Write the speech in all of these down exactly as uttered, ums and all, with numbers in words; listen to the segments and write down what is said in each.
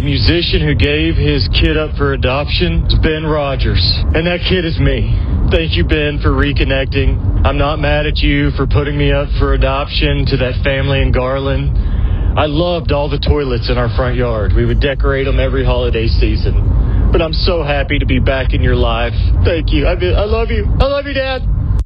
musician who gave his kid up for adoption is Ben Rogers. And that kid is me. Thank you, Ben, for reconnecting. I'm not mad at you for putting me up for adoption to that family in Garland. I loved all the toilets in our front yard. We would decorate them every holiday season. But I'm so happy to be back in your life. Thank you. I, I love you. I love you, Dad.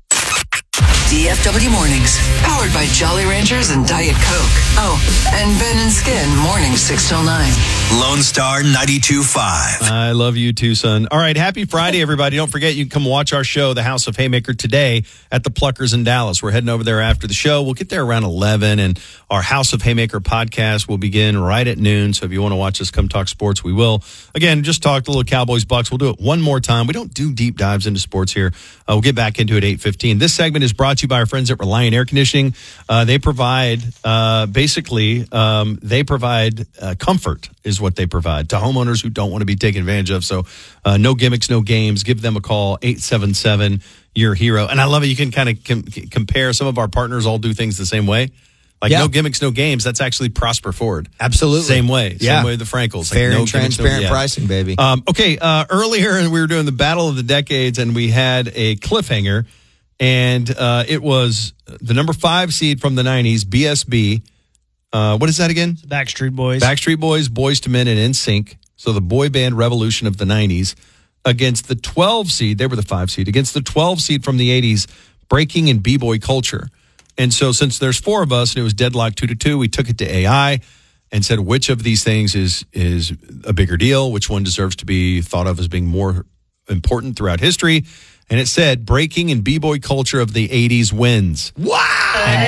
D F W Mornings, powered by Jolly Ranchers and Diet Coke. Oh, and Ben and Skin, mornings six till nine. Lone Star ninety-two point five. I love you too, son. All right, happy Friday, everybody. Don't forget, you can come watch our show, The House of Haymaker, today at the Pluckers in Dallas. We're heading over there after the show. We'll get there around eleven, and our House of Haymaker podcast will begin right at noon. So if you want to watch us come talk sports, we will. Again, just talk a little Cowboys Bucks. We'll do it one more time. We don't do deep dives into sports here. Uh, we'll get back into it at eight fifteen. This segment is brought to you by our friends at Reliant Air Conditioning. Uh, they provide, uh, basically, um, they provide uh, comfort is what they provide to homeowners who don't want to be taken advantage of. So uh, no gimmicks, no games. Give them a call, eight seven seven, your hero. And I love it. You can kind of com- compare. Some of our partners all do things the same way. Like, yeah. No gimmicks, no games. That's actually Prosper Ford. Absolutely. Same way. Yeah. Same way the Frankels. Fair like, no and transparent gimmicks, no, yeah. pricing, baby. Um, okay, uh, earlier we were doing the Battle of the Decades, and we had a cliffhanger, and uh, it was the number five seed from the nineties, B S B. Uh, what is that again? Backstreet Boys. Backstreet Boys, Boyz two Men, and N Sync. So the boy band revolution of the nineties against the twelve seed. They were the five seed. Against the twelve seed from the eighties, Breaking and B-Boy Culture. And so since there's four of us and it was deadlocked two to two, we took it to A I and said which of these things is is a bigger deal, which one deserves to be thought of as being more important throughout history. And it said Breaking and B-Boy Culture of the eighties wins. Wow! And,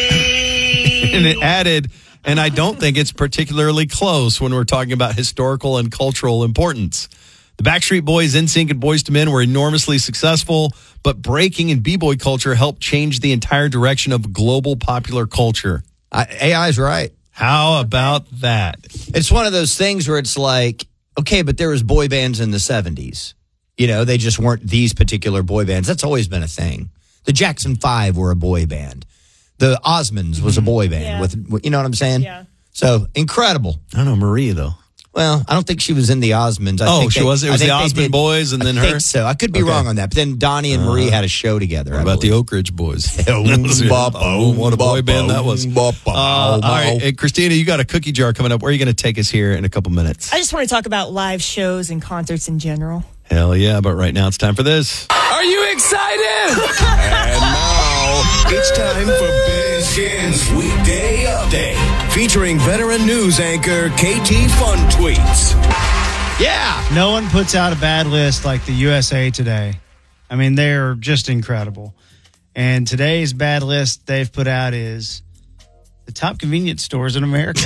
and it added, and I don't think it's particularly close when we're talking about historical and cultural importance. The Backstreet Boys, N Sync, and Boyz two Men were enormously successful, but breaking and B-Boy culture helped change the entire direction of global popular culture. I, A I's right. How about that? It's one of those things where it's like, okay, but there was boy bands in the seventies. You know, they just weren't these particular boy bands. That's always been a thing. The Jackson Five were a boy band. The Osmonds was a boy band. Yeah. with, you know what I'm saying? Yeah. So, incredible. I don't know, Marie, though. Well, I don't think she was in the Osmonds. I oh, think she they, was? It was the Osmond Boys and then I her? think so. I could be Okay. wrong on that. But then Donnie and Marie Uh, had a show together. What I about believe. the Oak Ridge Boys? Oh, what a boy band that was. Uh, all right, hey, Christina, you got a cookie jar coming up. Where are you going to take us here in a couple minutes? I just want to talk about live shows and concerts in general. Hell yeah, but right now it's time for this. Are you excited? And now it's time for Ben Skin's Weekday Update, featuring veteran news anchor K T Fun Tweets. Yeah. No one puts out a bad list like the U S A Today. I mean, they're just incredible. And today's bad list they've put out is the top convenience stores in America.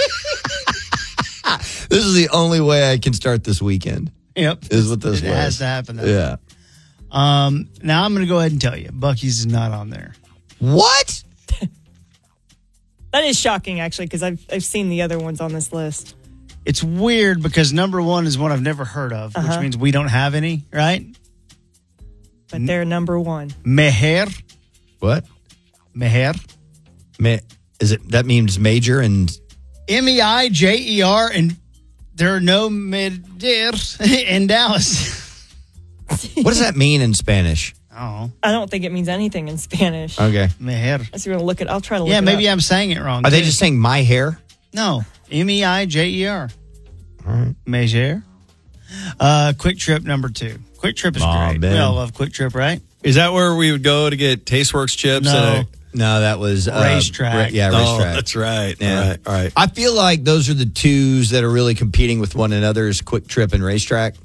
This is the only way I can start this weekend. Yep. Is with this It list. has to happen. That Yeah. Um, now I'm going to go ahead and tell you, Buc-ee's is not on there. What? That is shocking, actually, because I've I've seen the other ones on this list. It's weird because number one is one I've never heard of, Uh-huh. which means we don't have any, right? But they're number one. Meher. What? Meher. Ma- is it that means major and M E I J E R, and there are no Medir in Dallas. what does that mean in Spanish? Oh, I don't think it means anything in Spanish. Okay. Meher. I was going to look it. I'll try to look Yeah, it maybe up. I'm saying it wrong. Are they too. just saying my hair? No. M E I J E R. All right. Measure. Uh, Quick Trip number two. Quick Trip is Aw, great. Ben. We all love Quick Trip, right? Is that where we would go to get Tasteworks chips? No. and No, that was uh, Racetrack. ra- yeah, a, oh, racetrack. that's right. Yeah. All right. All right. I feel like those are the twos that are really competing with one another is Quick Trip and Racetrack.